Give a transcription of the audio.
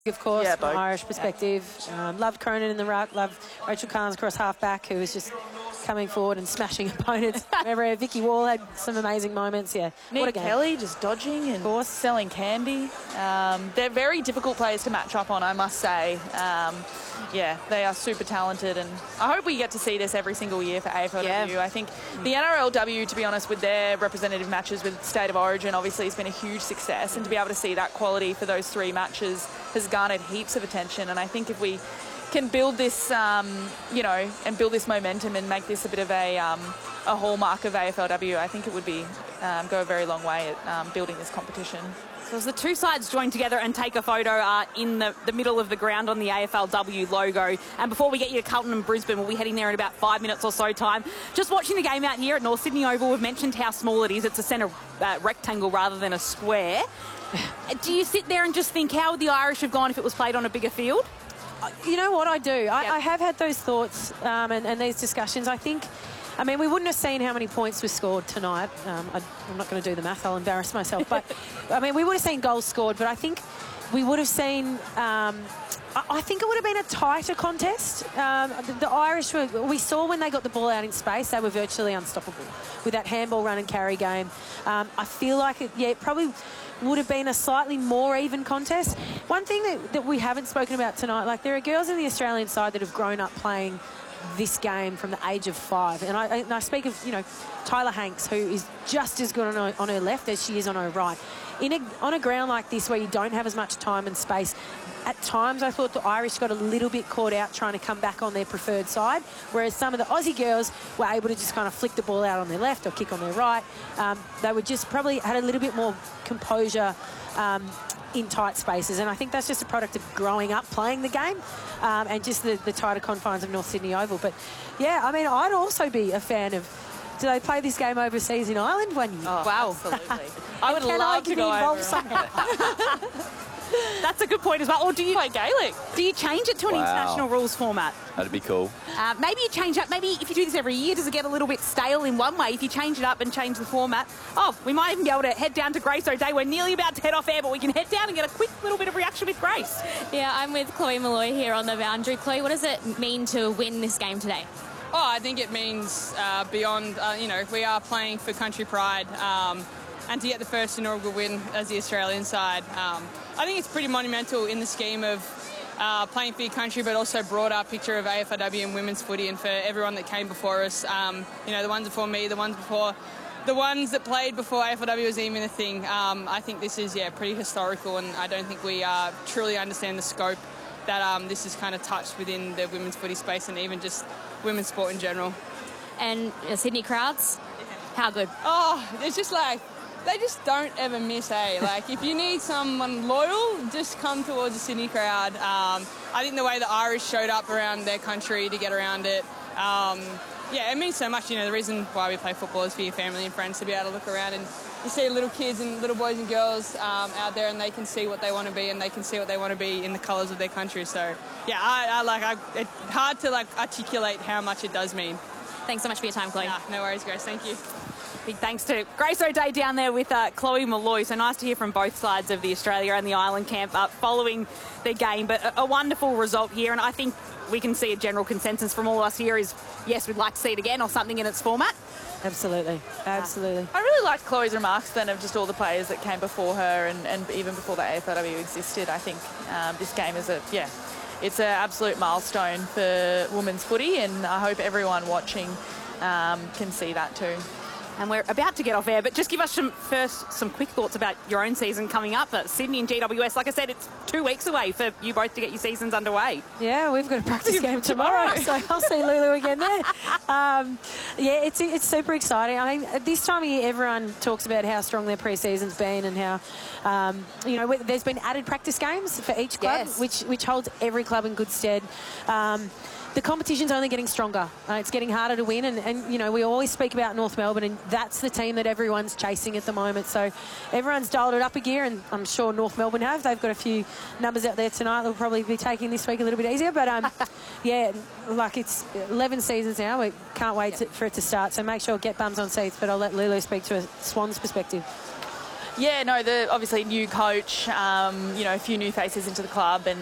Of course, Yeah, from an Irish perspective. Loved Cronin in the ruck, loved Rachel Carnes across half-back, who was just coming forward and smashing opponents. Remember, Vicky Wall had some amazing moments. Yeah, what a game. Kelly just dodging and selling candy. They're very difficult players to match up on, I must say. Yeah, they are super talented, and I hope we get to see this every single year for AFLW. Yeah. I think the NRLW, to be honest, with their representative matches with State of Origin, obviously has been a huge success, and to be able to see that quality for those 3 matches has garnered heaps of attention. And I think if we can build this, you know, and build this momentum and make this a bit of a hallmark of AFLW, I think it would be go a very long way at building this competition. So as the two sides join together and take a photo in the middle of the ground on the AFLW logo. And before we get you to Carlton and Brisbane, we'll be heading there in about 5 minutes or so time. Just watching the game out here at North Sydney Oval, we've mentioned how small it is. It's a centre rectangle rather than a square. Do you sit there and just think, how would the Irish have gone if it was played on a bigger field? You know what, I do. I have had those thoughts and these discussions. I mean, we wouldn't have seen how many points were scored tonight. I'm not going to do the math. I'll embarrass myself. But, I mean, we would have seen goals scored, but I think we would have seen... I think it would have been a tighter contest. The Irish we saw when they got the ball out in space, they were virtually unstoppable with that handball run and carry game. I feel like it probably would have been a slightly more even contest. One thing that we haven't spoken about tonight, like there are girls in the Australian side that have grown up playing this game from the age of 5. And I speak of, you know, Tyler Hanks, who is just as good on her left as she is on her right. On a ground like this where you don't have as much time and space, at times I thought the Irish got a little bit caught out trying to come back on their preferred side, whereas some of the Aussie girls were able to just kind of flick the ball out on their left or kick on their right. They were just probably had a little bit more composure in tight spaces, and I think that's just a product of growing up playing the game and just the tighter confines of North Sydney Oval. But yeah, I mean, I'd also be a fan of, do they play this game overseas in Ireland one year? Oh, wow. Absolutely. I would love to go over somehow. That's a good point as well. Or do you play Gaelic? Do you change it to an international rules format? That'd be cool. Maybe you change up. Maybe if you do this every year, does it get a little bit stale in one way? If you change it up and change the format, we might even be able to head down to Grace O'Day. We're nearly about to head off air, but we can head down and get a quick little bit of reaction with Grace. Yeah, I'm with Chloe Malloy here on the boundary. Chloe, what does it mean to win this game today? Oh, I think it means beyond, you know, we are playing for country pride and to get the first inaugural win as the Australian side. I think it's pretty monumental in the scheme of playing for your country, but also broader picture of AFLW and women's footy, and for everyone that came before us, you know, the ones before me, the ones that played before AFLW was even a thing. I think this is, pretty historical, and I don't think we truly understand the scope that this is kind of touched within the women's footy space and even just women's sport in general. And Sydney crowds, how good? Oh, it's just like, they just don't ever miss, Like, if you need someone loyal, just come towards the Sydney crowd. I think the way the Irish showed up around their country to get around it, it means so much. You know, the reason why we play football is for your family and friends to be able to look around and you see little kids and little boys and girls out there, and they can see what they want to be, and they can see what they want to be in the colours of their country. So, yeah, it's hard to articulate how much it does mean. Thanks so much for your time, Chloe. No worries, Grace. Thank you. Big thanks to Grace O'Day down there with Chloe Malloy. So nice to hear from both sides of the Australia and the Island camp following the game. But a wonderful result here, and I think we can see a general consensus from all of us here is, yes, we'd like to see it again or something in its format. Absolutely. Absolutely. I really liked Chloe's remarks then of just all the players that came before her and even before the AFLW existed. I think this game is it's an absolute milestone for women's footy, and I hope everyone watching can see that too. And we're about to get off air, but just give us some quick thoughts about your own season coming up at Sydney and GWS. Like I said, it's 2 weeks away for you both to get your seasons underway. Yeah, we've got a practice game tomorrow, so I'll see Lulu again there. It's super exciting. I mean, this time of year, everyone talks about how strong their pre-season's been and how, there's been added practice games for each club, which holds every club in good stead. The competition's only getting stronger. It's getting harder to win. And, we always speak about North Melbourne, and that's the team that everyone's chasing at the moment. So everyone's dialed it up a gear, and I'm sure North Melbourne have. They've got a few numbers out there tonight they'll probably be taking this week a little bit easier. But, it's 11 seasons now. We can't wait for it to start. So make sure get bums on seats. But I'll let Lulu speak to a Swans perspective. Yeah, no, obviously new coach, a few new faces into the club, and